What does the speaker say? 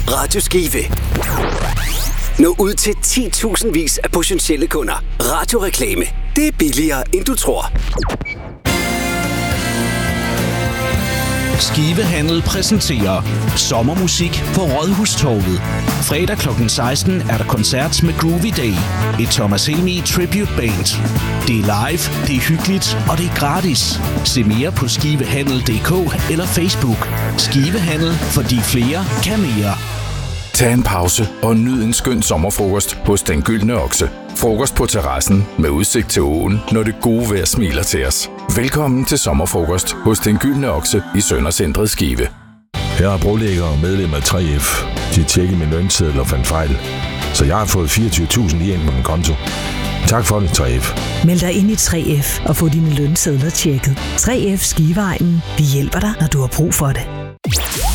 Radio Skive. Nå ud til 10.000 vis af potentielle kunder. Radioreklame. Det er billigere, end du tror. Skive Handel præsenterer sommermusik på Rådhustorvet. Fredag kl. 16 er der koncert med Groovy Day, et Thomas Helmig tribute band. Det er live, det er hyggeligt og det er gratis. Se mere på skivehandel.dk eller Facebook. Skive Handel, fordi flere kan mere. Tag en pause og nyd en skøn sommerfrokost hos Den Gyldne Okse. Frokost på terrassen med udsigt til åen, når det gode vejr smiler til os. Velkommen til sommerfrokost hos Den Gyldne Okse i Søndercentret Skive. Jeg er brolægger og medlem af 3F. De tjekkede min lønseddel og fandt fejl. Så jeg har fået 24.000 igen på min konto. Tak for det, 3F. Meld dig ind i 3F og få dine lønsedler tjekket. 3F Skiveegnen. Vi hjælper dig, når du har brug for det.